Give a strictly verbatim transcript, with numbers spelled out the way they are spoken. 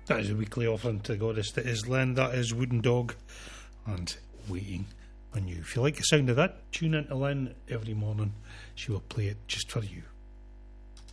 That is a weekly offering to the goddess that is Len. That is Wooden Dog and Waiting on You. If you like the sound of that, tune in to Len every morning. She will play it just for you.